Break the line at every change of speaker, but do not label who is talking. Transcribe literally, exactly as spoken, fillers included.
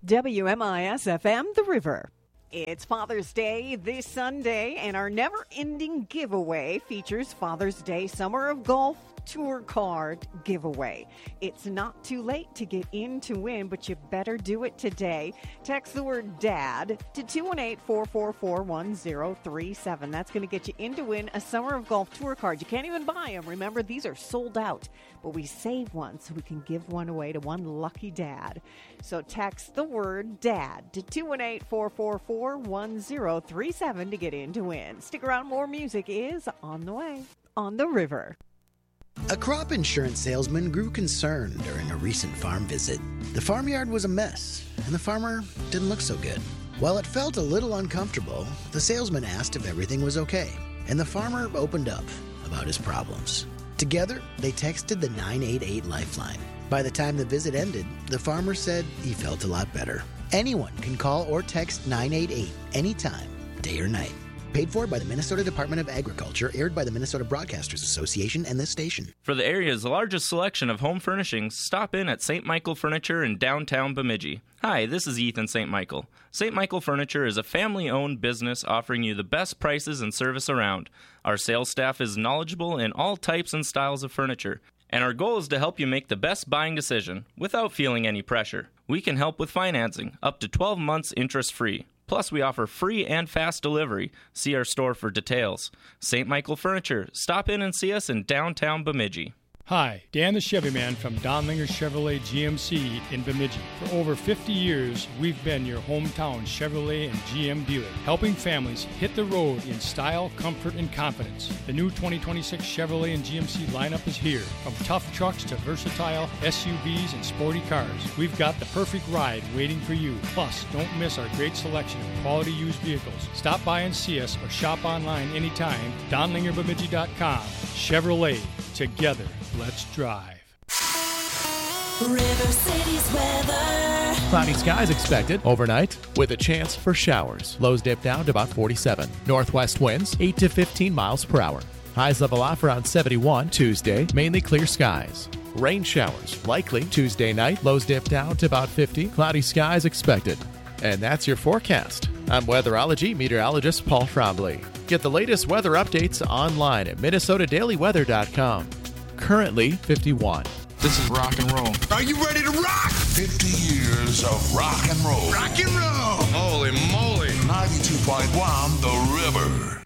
W M I S F M, The River. It's Father's Day this Sunday, and our never-ending giveaway features Father's Day Summer of Golf Tour Card giveaway. It's not too late to get in to win, but you better do it today. Text the word DAD to two one eight, four four four, one zero three seven. That's going to get you in to win a Summer of Golf Tour Card. You can't even buy them. Remember, these are sold out, but we save one so we can give one away to one lucky dad. So text the word DAD to two one eight, four four four, one zero three seven to get in to win. Stick around. More music is on the way on The River.
A crop insurance salesman grew concerned during a recent farm visit. The farmyard was a mess, and the farmer didn't look so good. While it felt a little uncomfortable, the salesman asked if everything was okay, and the farmer opened up about his problems. Together, they texted the nine eight eight Lifeline. By the time the visit ended, the farmer said he felt a lot better. Anyone can call or text nine eight eight anytime, day or night. Paid for by the Minnesota Department of Agriculture, aired by the Minnesota Broadcasters Association and this station.
For the area's largest selection of home furnishings, stop in at Saint Michael Furniture in downtown Bemidji. Hi, this is Ethan Saint Michael. Saint Michael Furniture is a family-owned business offering you the best prices and service around. Our sales staff is knowledgeable in all types and styles of furniture, and our goal is to help you make the best buying decision without feeling any pressure. We can help with financing, up to twelve months interest-free. Plus, we offer free and fast delivery. See our store for details. Saint Michael Furniture. Stop in and see us in downtown Bemidji.
Hi, Dan the Chevy Man from Donlinger Chevrolet G M C in Bemidji. For over fifty years, we've been your hometown Chevrolet and G M dealer, helping families hit the road in style, comfort, and confidence. The new twenty twenty-six Chevrolet and G M C lineup is here. From tough trucks to versatile S U Vs and sporty cars, we've got the perfect ride waiting for you. Plus, don't miss our great selection of quality used vehicles. Stop by and see us or shop online anytime. Donlinger Bemidji dot com. Chevrolet. Together, let's drive.
River City's weather.
Cloudy skies expected overnight with a chance for showers. Lows dip down to about forty-seven. Northwest winds eight to fifteen miles per hour. Highs level off around seventy-one. Tuesday, mainly clear skies. Rain showers likely Tuesday night. Lows dip down to about fifty. Cloudy skies expected. And that's your forecast. I'm weatherology meteorologist Paul Trombley. Get the latest weather updates online at Minnesota Daily Weather dot com. Currently fifty-one.
This is rock and roll.
Are you ready to rock? fifty years of rock and roll.
Rock and roll. Holy moly.
ninety-two point one The River.